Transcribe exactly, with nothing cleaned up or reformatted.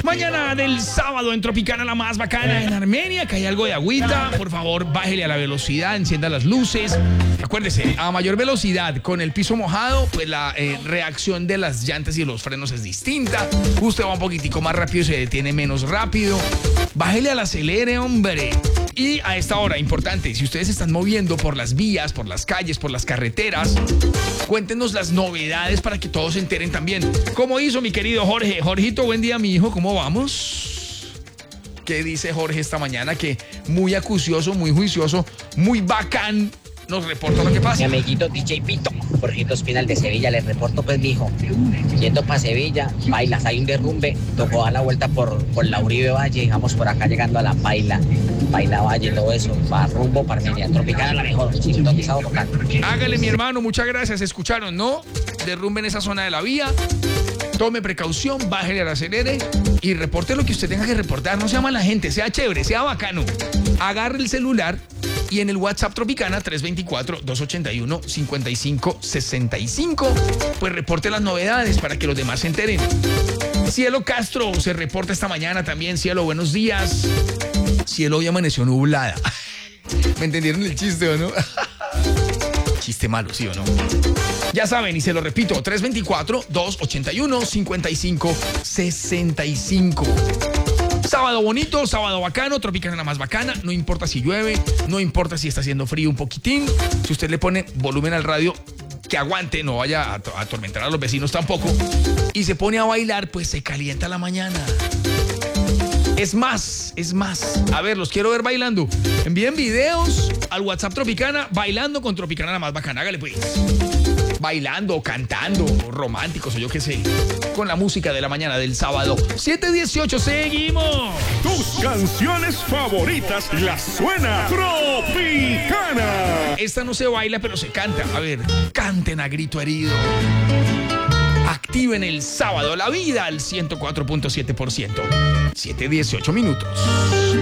Mañana del sábado en Tropicana, la más bacana en Armenia, que hay algo de agüita. Por favor, bájele a la velocidad, encienda las luces. Acuérdese, a mayor velocidad con el piso mojado, pues la eh, reacción de las llantas y los frenos es distinta. Usted va un poquitico más rápido y se detiene menos rápido. Bájele al acelere, hombre. Y a esta hora, importante, si ustedes se están moviendo por las vías, por las calles, por las carreteras, cuéntenos las novedades para que todos se enteren también. ¿Cómo hizo mi querido Jorge? Jorgito, buen día, mi hijo, ¿cómo vamos? ¿Qué dice Jorge esta mañana? Que muy acucioso, muy juicioso, muy bacán nos reporta lo que pasa. Mi amiguito D J Pito, Jorgito Espinal de Sevilla, les reporto pues, mijo, yendo para Sevilla, bailas, hay un derrumbe, tocó dar la vuelta por, por la Uribe Valle, digamos por acá llegando a la Paila, Paila Valle, todo eso, va rumbo para Armenia, Tropicana la mejor, sintonizado tocando. Hágale, mi hermano, muchas gracias, escucharon, ¿no? Derrumbe en esa zona de la vía, tome precaución, bájele al acelere y reporte lo que usted tenga que reportar, no sea mala gente, sea chévere, sea bacano. Agarre el celular y en el WhatsApp Tropicana tres dos cuatro, dos ocho uno, cinco cinco seis cinco, pues reporte las novedades para que los demás se enteren. Cielo Castro se reporta esta mañana también. Cielo, buenos días. Cielo, hoy amaneció nublada. ¿Me entendieron el chiste o no? Chiste malo, ¿sí o no? Ya saben, y se lo repito, tres dos cuatro, dos ocho uno, cinco cinco seis cinco. Sábado bonito, sábado bacano, Tropicana la más bacana. No importa si llueve, no importa si está haciendo frío un poquitín. Si usted le pone volumen al radio, que aguante, no vaya a atormentar a los vecinos tampoco. Y se pone a bailar, pues se calienta la mañana. Es más, es más. A ver, los quiero ver bailando. Envíen videos al WhatsApp Tropicana, bailando con Tropicana la más bacana. Hágale pues. Bailando, cantando, románticos o yo qué sé. Con la música de la mañana del sábado. siete dieciocho, seguimos. Tus canciones favoritas las suena Tropicana. Esta no se baila, pero se canta. A ver, canten a grito herido. Activen el sábado la vida al ciento cuatro punto siete por ciento. siete dieciocho minutos.